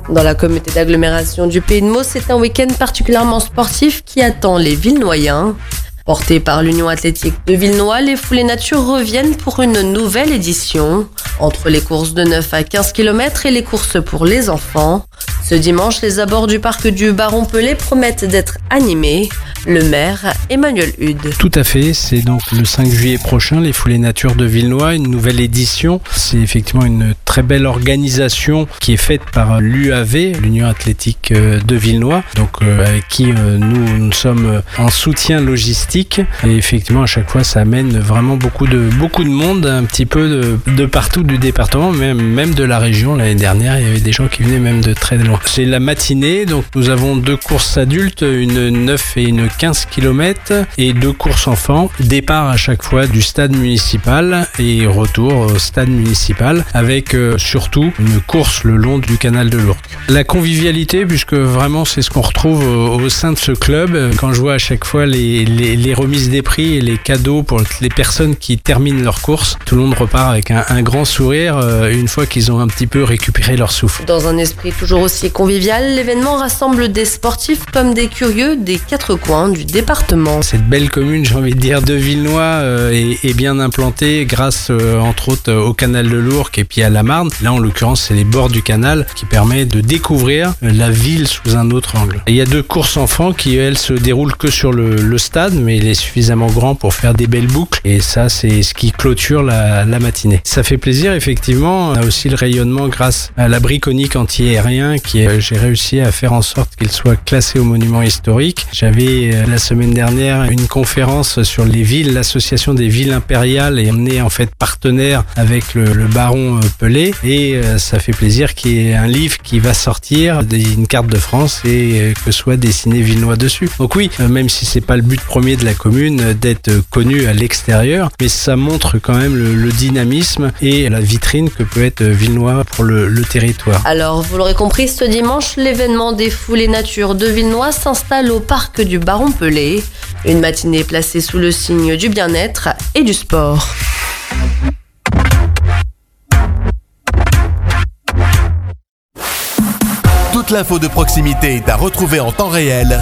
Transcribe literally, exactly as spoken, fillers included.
Dans la communauté d'agglomération du Pays de Meaux, c'est un week-end particulièrement sportif qui attend les Villenoyens. Portés par l'Union athlétique de Villenois, les foulées nature reviennent pour une nouvelle édition. Entre les courses de neuf à quinze kilomètres et les courses pour les enfants. Ce dimanche, les abords du parc du Baron-Pelé promettent d'être animés. Le maire, Emmanuel Hude. Tout à fait, c'est donc le cinq juillet prochain, les foulées nature de Villenois, une nouvelle édition. C'est effectivement une très belle organisation qui est faite par l'U A V, l'Union athlétique de Villenois, donc euh, avec qui euh, nous, nous sommes en soutien logistique. Et effectivement, à chaque fois, ça amène vraiment beaucoup de, beaucoup de monde, un petit peu de, de partout du département, même, même de la région. L'année dernière, il y avait des gens qui venaient même de très loin. C'est la matinée, donc nous avons deux courses adultes, une neuf et une quinze kilomètres et deux courses enfants. Départ à chaque fois du stade municipal et retour au stade municipal avec euh, surtout une course le long du canal de l'Ourcq. La convivialité, puisque vraiment c'est ce qu'on retrouve au, au sein de ce club. Quand je vois à chaque fois les, les, les remises des prix et les cadeaux pour les personnes qui terminent leur course, tout le monde repart avec un, un grand sourire euh, une fois qu'ils ont un petit peu récupéré leur souffle. Dans un esprit toujours aussi convivial, l'événement rassemble des sportifs comme des curieux des quatre coins du département. Cette belle commune, j'ai envie de dire, de Villenois euh, est, est bien implantée grâce euh, entre autres au canal de l'Ourcq et puis à la Marne. Là en l'occurrence c'est les bords du canal qui permet de découvrir la ville sous un autre angle. Et il y a deux courses enfants qui elles se déroulent que sur le, le stade, mais il est suffisamment grand pour faire des belles boucles et ça c'est ce qui clôture la, la matinée. Ça fait plaisir effectivement. On a aussi le rayonnement grâce à l'abri conique anti-aérien qui est, j'ai réussi à faire en sorte qu'il soit classé au monument historique. J'avais la semaine dernière une conférence sur les villes, l'association des villes impériales, et on est en fait partenaire avec le, le baron Pelé et euh, ça fait plaisir qu'il y ait un livre qui va sortir, une carte de France et euh, que soit dessiné Villenois dessus. Donc oui, euh, même si c'est pas le but premier de la commune euh, d'être connu à l'extérieur, mais ça montre quand même le, le dynamisme et la vitrine que peut être Villenois pour le, le territoire. Alors, vous l'aurez compris, ce dimanche, l'événement des foulées nature de Villenois s'installe au parc du Baron-Pelé. Une matinée placée sous le signe du bien-être et du sport. Toute l'info de proximité est à retrouver en temps réel